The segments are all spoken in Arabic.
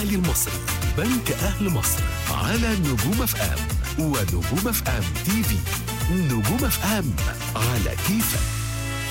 الأهلي المصري بنك أهل مصر على نجوم اف ام ونجوم اف ام تي في. نجوم اف ام على كيفك.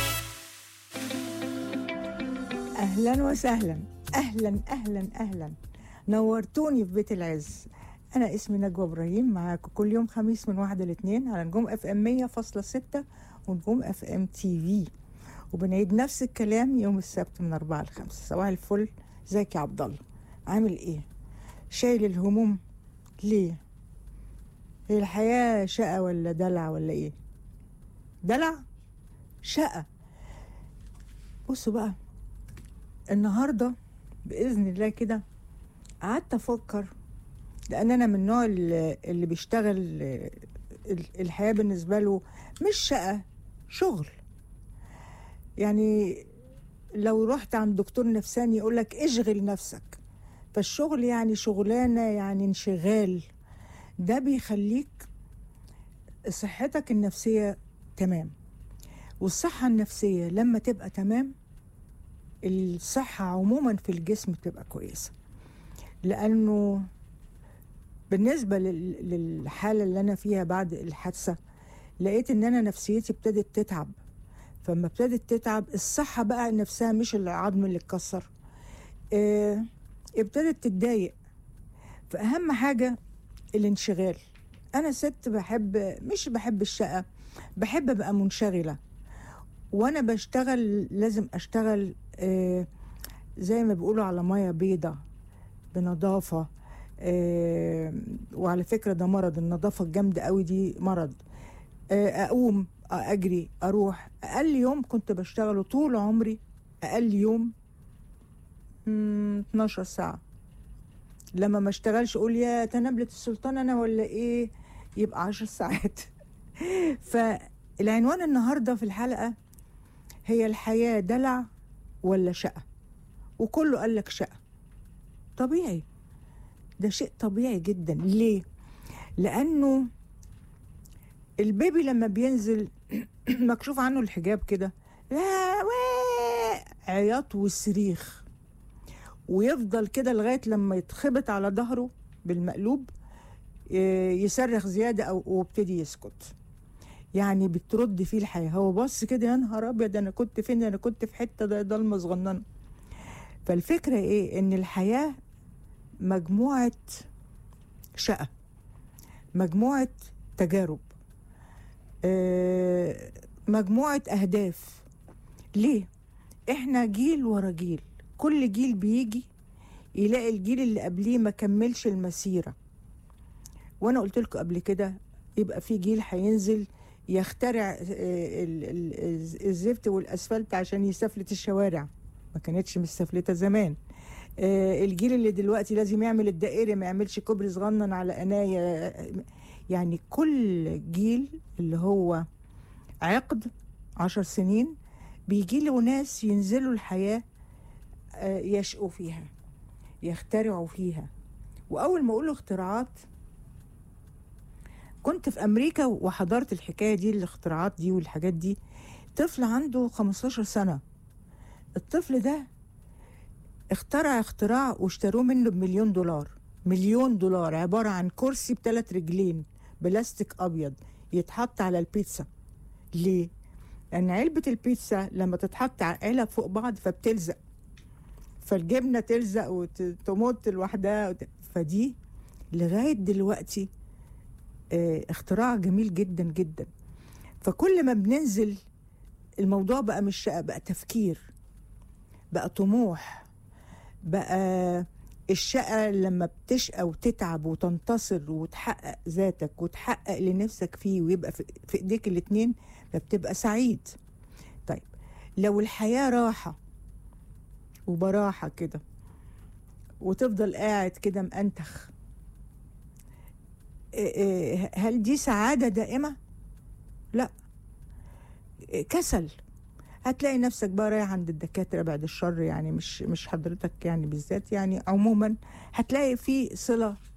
أهلا وسهلا، أهلا أهلا أهلا، نورتوني في بيت العز. أنا اسمي نجوى إبراهيم، معاكم كل يوم خميس من 1 ل2 على نجوم اف ام 100.6 ونجوم اف ام تي في، وبنعيد نفس الكلام يوم السبت من 4 ل5. صباح الفل، ازيك يا عبد الله؟ عامل ايه؟ شايل الهموم ليه؟ هي الحياة شقة ولا دلع ولا ايه؟ دلع؟ شقة. بصوا بقى، النهاردة بإذن الله كده قعدت أفكر، لأن أنا من النوع اللي بيشتغل الحياة بالنسبة له مش شقة، شغل. يعني لو رحت عند دكتور نفساني يقولك اشغل نفسك، فالشغل يعني شغلانة، يعني انشغال. ده بيخليك صحتك النفسية تمام، والصحة النفسية لما تبقى تمام الصحة عموما في الجسم بتبقى كويسة. لأنه بالنسبة للحالة اللي أنا فيها بعد الحادثة، لقيت إن أنا نفسيتي ابتدت تتعب. فما ابتدت تتعب الصحة بقى نفسها، مش العظم اللي اتكسر، ابتدت تتضايق. فأهم حاجة الانشغال. أنا ست مش بحب الشقة، بحب أبقى منشغلة. وأنا بشتغل لازم أشتغل زي ما بيقولوا على مية بيضة، بنظافة. وعلى فكرة ده مرض، النظافة الجامدة قوي دي مرض. أقوم أجري أروح. أقل يوم كنت بشتغله طول عمري، أقل يوم 12 ساعة. لما ما اشتغلش أقول يا تنبلة السلطان أنا ولا إيه، يبقى 10 ساعات. فالعنوان النهاردة في الحلقة هي الحياة دلع ولا شقة؟ وكله قال لك شقة. طبيعي، ده شيء طبيعي جدا. ليه؟ لأنه البيبي لما بينزل مكشوف عنه الحجاب كده، عياط وصريخ، ويفضل كده لغاية لما يتخبط على ظهره بالمقلوب، يصرخ زيادة أو وابتدي يسكت. يعني بترد فيه الحياة. هو بص كده، يا نهار أبيض أنا كنت فين؟ أنا كنت في حتة ضلمة صغننة. فالفكرة إيه؟ إن الحياة مجموعة شقة، مجموعة تجارب، مجموعة أهداف. ليه؟ إحنا جيل ورا جيل، كل جيل بيجي يلاقي الجيل اللي قبليه ما كملش المسيرة. وأنا قلت لكم قبل كده، يبقى في جيل هينزل يخترع الزفت والأسفلت عشان يسفلت الشوارع، ما كانتش مستفلتة زمان. الجيل اللي دلوقتي لازم يعمل الدائري، ما يعملش كوبري صغنن على قناية. يعني كل جيل اللي هو عقد 10 سنين بيجي له ناس ينزلوا الحياة، يشقوا فيها، يخترعوا فيها. وأول ما أقوله اختراعات، كنت في أمريكا وحضرت الحكاية دي، الاختراعات دي والحاجات دي. طفل عنده 15 سنة، الطفل ده اخترع اختراع واشتروه منه ب$1,000,000. $1,000,000 عبارة عن كرسي ب3 رجلين بلاستيك أبيض يتحط على البيتزا. ليه؟ لأن علبة البيتزا لما تتحط علب فوق بعض فبتلزق، فالجبنة تلزق وتموت لوحدها. فدي لغاية دلوقتي اختراع جميل جدا جدا. فكل ما بننزل الموضوع بقى مش شقة، بقى تفكير، بقى طموح. بقى الشقة لما بتشقى وتتعب وتنتصر وتحقق ذاتك وتحقق لنفسك فيه ويبقى في ايديك الاتنين، فبتبقى سعيد. طيب لو الحياة راحة وبراحة كده وتفضل قاعد كده مأنتخ، هل دي سعادة دائمة؟ لا، كسل. هتلاقي نفسك بقى رايح عند الدكاترة، بعد الشر يعني، مش حضرتك يعني بالذات، يعني عموما هتلاقي في صلة